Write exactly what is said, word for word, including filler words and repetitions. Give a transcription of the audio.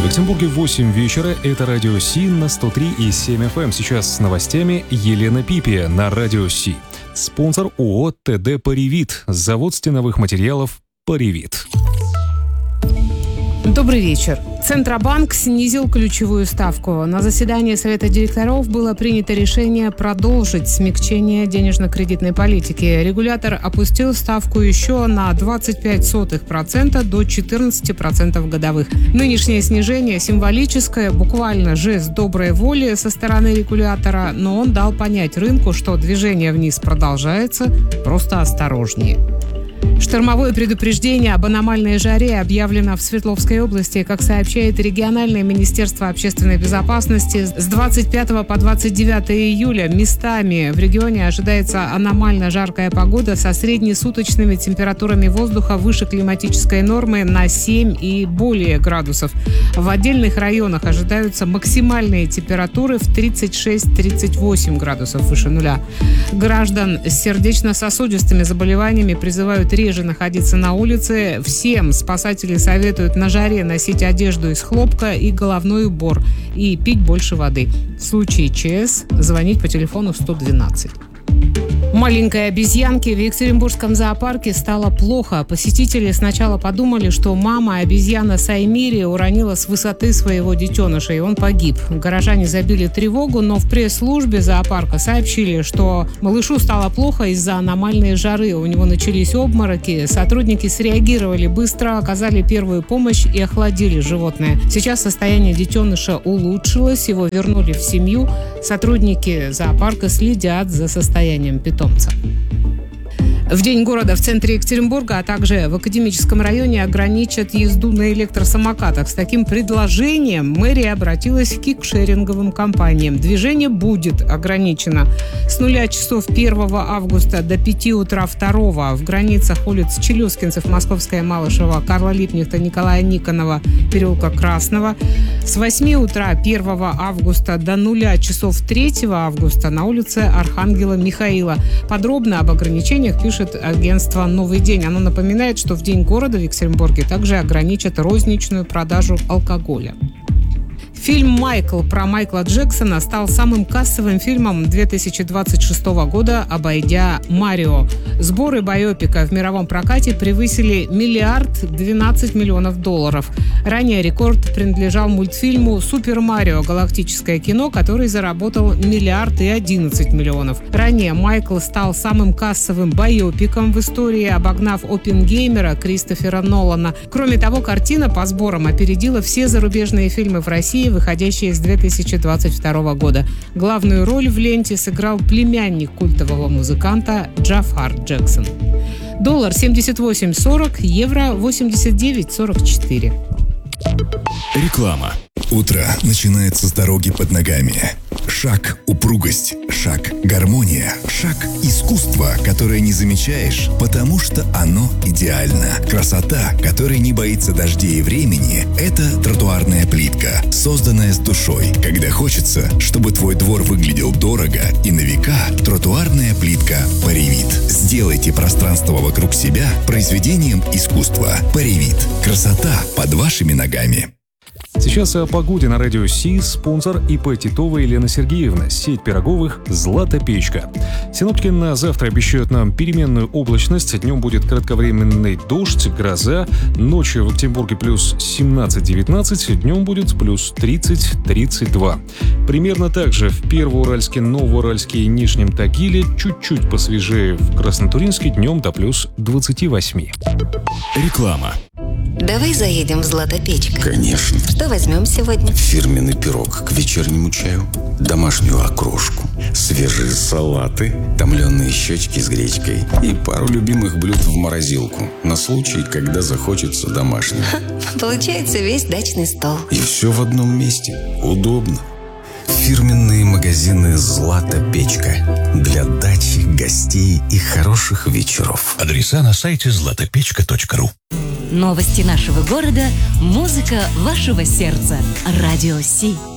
В Екатеринбурге восемь вечера. Это Радио Си на сто три и семь эф эм. Сейчас с новостями Елена Пипия на Радио Си. Спонсор ООО ТД «Паривит». Завод стеновых материалов «Паривит». Добрый вечер. Центробанк снизил ключевую ставку. На заседании Совета директоров было принято решение продолжить смягчение денежно-кредитной политики. Регулятор опустил ставку еще на двадцать пять сотых процента до четырнадцати процентов годовых. Нынешнее снижение символическое, буквально жест доброй воли со стороны регулятора, но он дал понять рынку, что движение вниз продолжается, просто осторожнее. Штормовое предупреждение об аномальной жаре объявлено в Свердловской области. Как сообщает региональное министерство общественной безопасности, с двадцать пятого по двадцать девятое июля местами в регионе ожидается аномально жаркая погода со среднесуточными температурами воздуха выше климатической нормы на семь и более градусов. В отдельных районах ожидаются максимальные температуры в тридцать шесть - тридцать восемь градусов выше нуля. Граждан с сердечно-сосудистыми заболеваниями призывают реже находиться на улице. Всем спасатели советуют на жаре носить одежду из хлопка и головной убор и пить больше воды. В случае ЧС звонить по телефону сто двенадцать. Маленькой обезьянке в Екатеринбургском зоопарке стало плохо. Посетители сначала подумали, что мама обезьяна Саймири уронила с высоты своего детеныша, и он погиб. Горожане забили тревогу, но в пресс-службе зоопарка сообщили, что малышу стало плохо из-за аномальной жары. У него начались обмороки. Сотрудники среагировали быстро, оказали первую помощь и охладили животное. Сейчас состояние детеныша улучшилось, его вернули в семью. Сотрудники зоопарка следят за состоянием питомца. В День города в центре Екатеринбурга, а также в Академическом районе ограничат езду на электросамокатах. С таким предложением мэрия обратилась к кикшеринговым компаниям. Движение будет ограничено с нуля часов первого августа до пяти утра второго в границах улиц Челюскинцев, Московская, Малышева, Карла Липкнехта, Николая Никонова, переулка Красного. С восьми утра первого августа до нуля часов третьего августа на улице Архангела Михаила. Подробно об ограничениях пишет агентство «Новый день». Оно напоминает, что в День города в Екатеринбурге также ограничат розничную продажу алкоголя. Фильм «Майкл» про Майкла Джексона стал самым кассовым фильмом две тысячи двадцать шестого года, обойдя «Марио». Сборы байопика в мировом прокате превысили миллиард двенадцать миллионов долларов. Ранее рекорд принадлежал мультфильму «Супер Марио. Галактическое кино», который заработал миллиард и одиннадцать миллионов. Ранее Майкл стал самым кассовым байопиком в истории, обогнав «Оппенгеймера» Кристофера Нолана. Кроме того, картина по сборам опередила все зарубежные фильмы в России, выходящие с две тысячи двадцать второго года. Главную роль в ленте сыграл племянник культового музыканта Джафар Джексон. Доллар семьдесят восемь сорок, евро восемьдесят девять сорок четыре. Реклама. Утро начинается с дороги под ногами. Шаг – упругость, шаг – гармония, шаг – искусство, которое не замечаешь, потому что оно идеально. Красота, которая не боится дождей и времени – это тротуарная плитка, созданная с душой. Когда хочется, чтобы твой двор выглядел дорого и на века, тротуарная плитка «Паривит». Сделайте пространство вокруг себя произведением искусства. «Паривит». Красота под вашими ногами. Сейчас о погоде на Радио Си. Спонсор ИП Титова Елена Сергеевна. Сеть пироговых «Злата Печка». Синоптики на завтра обещают нам переменную облачность. Днем будет кратковременный дождь, гроза. Ночью в Екатеринбурге плюс семнадцать - девятнадцать. Днем будет плюс тридцать - тридцать два. Примерно так же в Первоуральске, Новоуральске и Нижнем Тагиле. Чуть-чуть посвежее в Краснотурьинске. Днем до плюс двадцати восьми. Реклама. Давай заедем в «Злата Печка». Конечно. Что возьмем сегодня? Фирменный пирог к вечернему чаю, домашнюю окрошку, свежие салаты, томленые щечки с гречкой и пару любимых блюд в морозилку на случай, когда захочется домашнего. Получается весь дачный стол. И все в одном месте. Удобно. Фирменные магазины «Злата Печка» для дачи, гостей и хороших вечеров. Адреса на сайте злата печка точка ру. Новости нашего города, музыка вашего сердца. Радио Си.